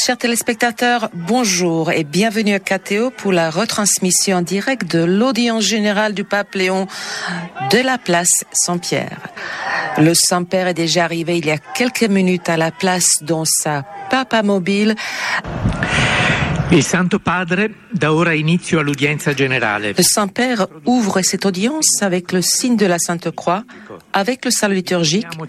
Chers téléspectateurs, bonjour et bienvenue à KTO pour la retransmission en direct de l'audience générale du pape Léon de la place Saint-Pierre. Le Saint-Père est déjà arrivé il y a quelques minutes à la place dans sa papamobile. Il Santo Padre da ora inizio all'udienza generale. Le Saint-Père ouvre cette audience avec le signe de la Sainte Croix, avec le salut liturgique